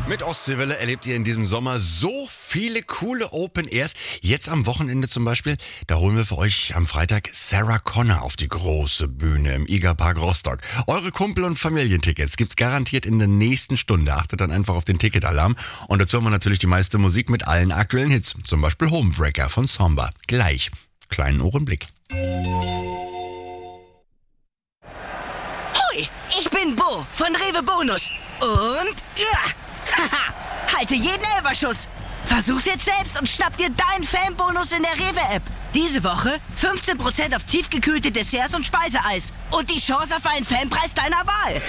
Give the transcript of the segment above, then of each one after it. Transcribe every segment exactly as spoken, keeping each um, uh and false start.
Mit Ostseewelle erlebt ihr in diesem Sommer so viele coole Open Airs. Jetzt am Wochenende zum Beispiel, da holen wir für euch am Freitag Sarah Connor auf die große Bühne im I G A Park Rostock. Eure Kumpel- und Familientickets gibt's garantiert in der nächsten Stunde. Achtet dann einfach auf den Ticketalarm. Und dazu haben wir natürlich die meiste Musik mit allen aktuellen Hits. Zum Beispiel Homebreaker von Samba. Gleich. Kleinen Ohrenblick. Hoi, ich bin Bo von Rewe Bonus. Und ja, haha, halte jeden Elferschuss. Versuch's jetzt selbst und schnapp dir deinen Fanbonus in der Rewe-App. Diese Woche fünfzehn Prozent auf tiefgekühlte Desserts und Speiseeis. Und die Chance auf einen Fanpreis deiner Wahl.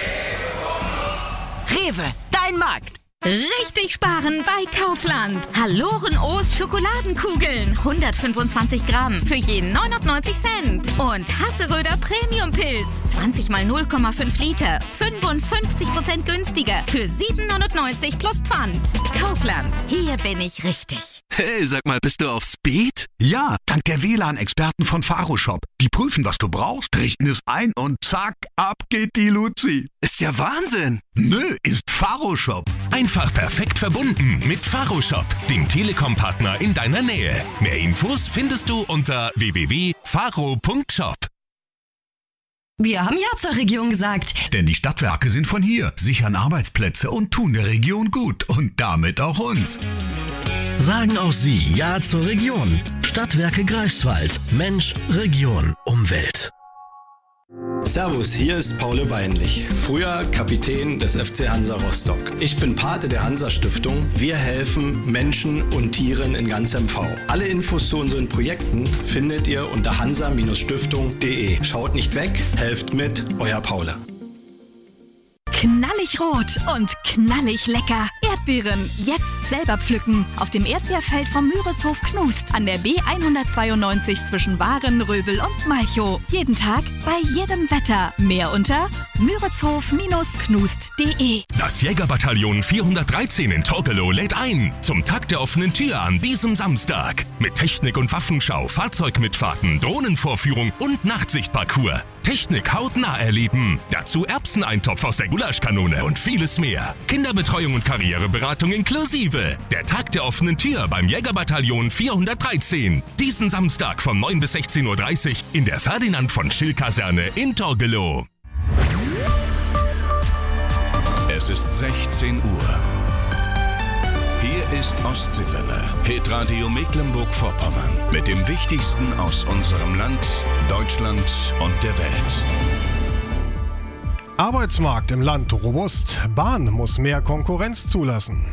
Rewe, dein Markt. Richtig sparen bei Kaufland. Haloren O's Schokoladenkugeln. hundertfünfundzwanzig Gramm für je neunundneunzig Cent. Und Hasseröder Premium Pilz. zwanzig mal null Komma fünf Liter. fünfundfünfzig Prozent günstiger. Für sieben neunundneunzig plus Pfand. Kaufland. Hier bin ich richtig. Hey, sag mal, bist du auf Speed? Ja, dank der W L A N-Experten von Faroshop. Die prüfen, was du brauchst, richten es ein und zack, ab geht die Luzi. Ist ja Wahnsinn. Nö, ist Faroshop. Einfach perfekt verbunden mit Faroshop, dem Telekom-Partner in deiner Nähe. Mehr Infos findest du unter w w w punkt faro punkt shop. Wir haben Ja zur Region gesagt. Denn die Stadtwerke sind von hier, sichern Arbeitsplätze und tun der Region gut. Und damit auch uns. Sagen auch Sie Ja zur Region. Stadtwerke Greifswald. Mensch, Region, Umwelt. Servus, hier ist Paul Weinlich, früher Kapitän des F C Hansa Rostock. Ich bin Pate der Hansa-Stiftung. Wir helfen Menschen und Tieren in ganz M V. Alle Infos zu unseren Projekten findet ihr unter hansa Stiftung punkt de. Schaut nicht weg, helft mit, euer Paul. Knallig rot und knallig lecker. Erdbeeren jetzt selber pflücken. Auf dem Erdbeerfeld vom Müritzhof Knust an der B hundertzweiundneunzig zwischen Waren, Röbel und Malchow. Jeden Tag, bei jedem Wetter. Mehr unter müritzhof Bindestrich knust punkt de. Das Jägerbataillon vierhundertdreizehn in Torgelow lädt ein zum Tag der offenen Tür an diesem Samstag. Mit Technik- und Waffenschau, Fahrzeugmitfahrten, Drohnenvorführung und Nachtsichtparcours. Technik hautnah erleben. Dazu Erbseneintopf aus der Gulaschkanone und vieles mehr. Kinderbetreuung und Karriereberatung inklusive. Der Tag der offenen Tür beim Jägerbataillon vierhundertdreizehn. Diesen Samstag von neun bis sechzehn Uhr dreißig in der Ferdinand von Schill Kaserne in Torgelow. Es ist sechzehn Uhr. Hier ist Ostseewelle, Hitradio Mecklenburg-Vorpommern mit dem Wichtigsten aus unserem Land, Deutschland und der Welt. Arbeitsmarkt im Land robust. Bahn muss mehr Konkurrenz zulassen.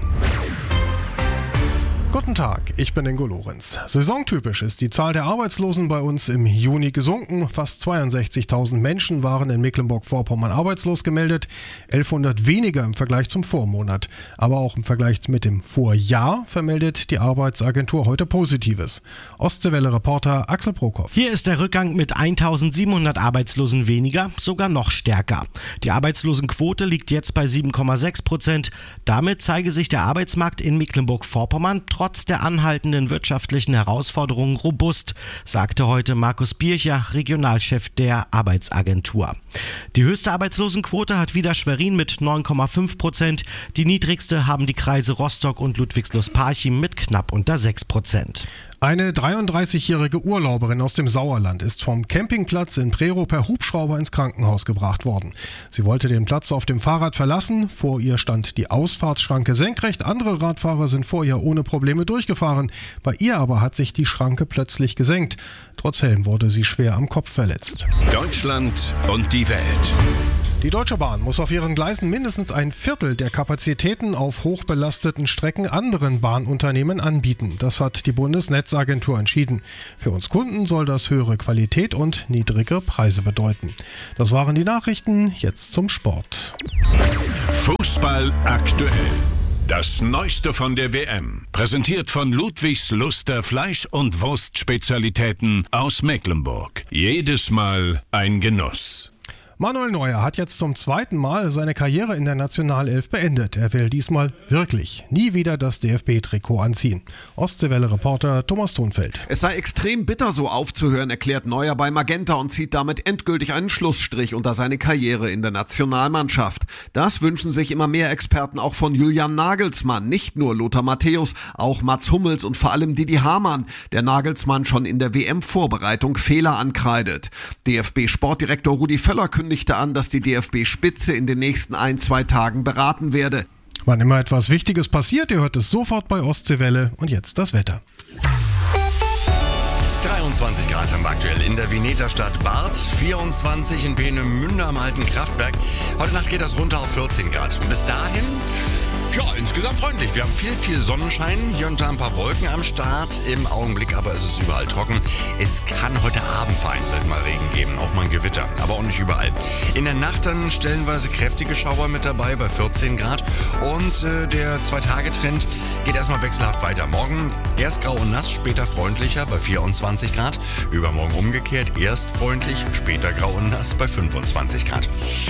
Guten Tag, ich bin Ingo Lorenz. Saisontypisch ist die Zahl der Arbeitslosen bei uns im Juni gesunken. Fast zweiundsechzigtausend Menschen waren in Mecklenburg-Vorpommern arbeitslos gemeldet, elfhundert weniger im Vergleich zum Vormonat. Aber auch im Vergleich mit dem Vorjahr vermeldet die Arbeitsagentur heute Positives. Ostseewelle-Reporter Axel Prokop. Hier ist der Rückgang mit eintausendsiebenhundert Arbeitslosen weniger, sogar noch stärker. Die Arbeitslosenquote liegt jetzt bei sieben Komma sechs Prozent. Damit zeige sich der Arbeitsmarkt in Mecklenburg-Vorpommern trotz der anhaltenden wirtschaftlichen Herausforderungen robust, sagte heute Markus Bircher, Regionalchef der Arbeitsagentur. Die höchste Arbeitslosenquote hat wieder Schwerin mit neun Komma fünf Prozent. Die niedrigste haben die Kreise Rostock und Ludwigslust-Parchim mit knapp unter sechs Prozent. Eine dreiunddreißigjährige Urlauberin aus dem Sauerland ist vom Campingplatz in Prerow per Hubschrauber ins Krankenhaus gebracht worden. Sie wollte den Platz auf dem Fahrrad verlassen. Vor ihr stand die Ausfahrtsschranke senkrecht. Andere Radfahrer sind vor ihr ohne Probleme durchgefahren. Bei ihr aber hat sich die Schranke plötzlich gesenkt. Trotz Helm wurde sie schwer am Kopf verletzt. Deutschland und die Welt. Die Deutsche Bahn muss auf ihren Gleisen mindestens ein Viertel der Kapazitäten auf hochbelasteten Strecken anderen Bahnunternehmen anbieten. Das hat die Bundesnetzagentur entschieden. Für uns Kunden soll das höhere Qualität und niedrige Preise bedeuten. Das waren die Nachrichten, jetzt zum Sport. Fußball aktuell. Das Neueste von der W M. Präsentiert von Ludwigs Luster Fleisch- und Wurstspezialitäten aus Mecklenburg. Jedes Mal ein Genuss. Manuel Neuer hat jetzt zum zweiten Mal seine Karriere in der Nationalelf beendet. Er will diesmal wirklich nie wieder das D F B-Trikot anziehen. Ostseewelle-Reporter Thomas Thunfeld. Es sei extrem bitter, so aufzuhören, erklärt Neuer bei Magenta und zieht damit endgültig einen Schlussstrich unter seine Karriere in der Nationalmannschaft. Das wünschen sich immer mehr Experten auch von Julian Nagelsmann. Nicht nur Lothar Matthäus, auch Mats Hummels und vor allem Didi Hamann, der Nagelsmann schon in der W M-Vorbereitung Fehler ankreidet. D F B-Sportdirektor Rudi Völler kündigte an, dass die D F B-Spitze in den nächsten ein, zwei Tagen beraten werde. Wann immer etwas Wichtiges passiert, ihr hört es sofort bei Ostseewelle. Und jetzt das Wetter. dreiundzwanzig Grad haben wir aktuell in der Veneta-Stadt Barth, vierundzwanzig in Peenemünde am alten Kraftwerk. Heute Nacht geht das runter auf vierzehn Grad. Bis dahin, ja, insgesamt freundlich. Wir haben viel, viel Sonnenschein, hier und da ein paar Wolken am Start. Im Augenblick aber ist es überall trocken. Es kann heute Abend vereinzelt mal Regen geben, auch mal ein Gewitter, aber auch nicht überall. In der Nacht dann stellenweise kräftige Schauer mit dabei bei vierzehn Grad. Und äh, der Zwei-Tage-Trend geht erstmal wechselhaft weiter. Morgen erst grau und nass, später freundlicher bei vierundzwanzig Grad. Übermorgen umgekehrt, erst freundlich, später grau und nass bei fünfundzwanzig Grad.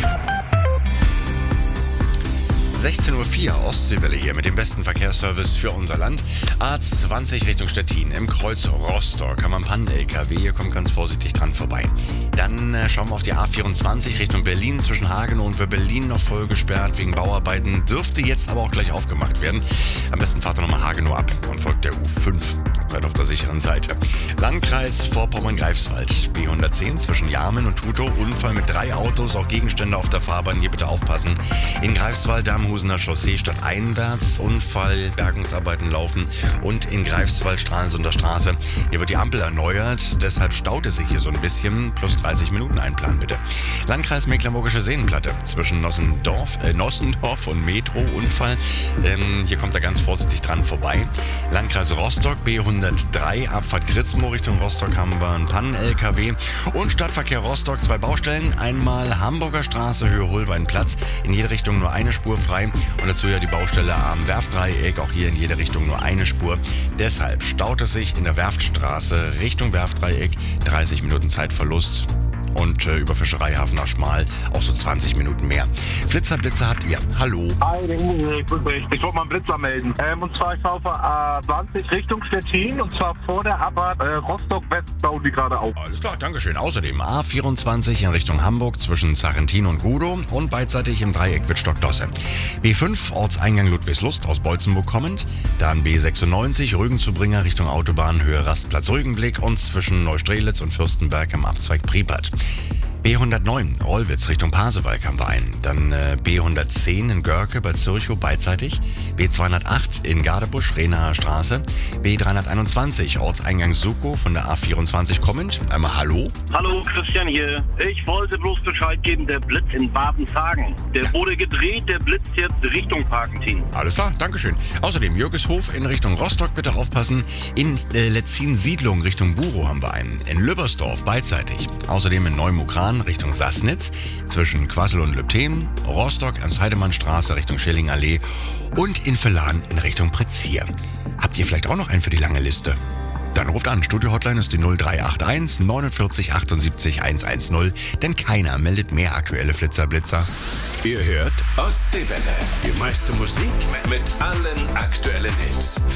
sechzehn Uhr vier, Ostseewelle hier mit dem besten Verkehrsservice für unser Land. A zwanzig Richtung Stettin, im Kreuz Rostock haben wir einen Pannen-L K W, ihr kommt ganz vorsichtig dran vorbei. Dann äh, schauen wir auf die A vierundzwanzig Richtung Berlin, zwischen Hagenow und Berlin noch voll gesperrt wegen Bauarbeiten, dürfte jetzt aber auch gleich aufgemacht werden. Am besten fahrt ihr nochmal Hagenow ab und folgt der U fünf. Seid auf der sicheren Seite. Landkreis Vorpommern-Greifswald, B hundertzehn zwischen Jarmen und Tutow, Unfall mit drei Autos, auch Gegenstände auf der Fahrbahn, hier bitte aufpassen. In Greifswald am Husener Chaussee stadteinwärts, Unfall, Bergungsarbeiten laufen und in Greifswald Stralsunder Straße. Hier wird die Ampel erneuert, deshalb staut es sich hier so ein bisschen, plus dreißig Minuten einplanen bitte. Landkreis Mecklenburgische Seenplatte zwischen Nossendorf, äh, Nossendorf und Metro, Unfall, ähm, hier kommt er ganz vorsichtig dran vorbei. Landkreis Rostock, B hundertdrei, Abfahrt Kritzmo Richtung Rostock haben wir einen Pannen-L K W und Stadtverkehr Rostock, zwei Baustellen, einmal Hamburger Straße, Höhe Holbeinplatz, in jede Richtung nur eine Spur frei und dazu ja die Baustelle am Werftdreieck, auch hier in jede Richtung nur eine Spur. Deshalb staut es sich in der Werftstraße Richtung Werftdreieck, dreißig Minuten Zeitverlust. Und äh, über Fischereihafen nach Schmal auch so zwanzig Minuten mehr. Flitzer, Blitzer habt ihr. Hallo. Hi, der Uwe, grüß dich. Ich wollte mal einen Blitzer melden. Ähm, und zwar, ich fahre auf A zwanzig Richtung Stettin und zwar vor der Abfahrt äh, Rostock-West bauen die gerade auf. Alles klar, Dankeschön. Außerdem A vierundzwanzig in Richtung Hamburg zwischen Sarrentin und Gudow und beidseitig im Dreieck Wittstock-Dosse. B fünf, Ortseingang Ludwigslust aus Beutzenburg kommend. Dann B sechsundneunzig, Rügenzubringer Richtung Autobahn, Höhe Rastplatz Rügenblick und zwischen Neustrelitz und Fürstenberg im Abzweig Pripat. B hundertneun, Rollwitz Richtung Pasewalk haben wir einen. Dann äh, B hundertzehn in Görke bei Zürchow beidseitig. B zweihundertacht in Gardebusch, Rehnaer Straße. B dreihunderteinundzwanzig, Ortseingang Sukow von der A vierundzwanzig kommend. Einmal Hallo. Hallo, Christian hier. Ich wollte bloß Bescheid geben, der Blitz in Badenzagen. Der wurde gedreht, der blitzt jetzt Richtung Parkentin. Alles klar, Dankeschön. Außerdem Jürgeshof in Richtung Rostock, bitte aufpassen. In äh, Letzin-Siedlung Richtung Burow haben wir einen. In Lübbersdorf beidseitig. Außerdem in Neumukran Richtung Sassnitz, zwischen Quassel und Lübten, Rostock ans Heidemannstraße Richtung Schillingallee und in Vellan in Richtung Pretzier. Habt ihr vielleicht auch noch einen für die lange Liste? Dann ruft an, Studio-Hotline ist die null drei acht eins neunundvierzig achtundsiebzig hundertzehn, denn keiner meldet mehr aktuelle Flitzer-Blitzer. Ihr hört Ostseewelle, die meiste Musik mit allen aktuellen Hits.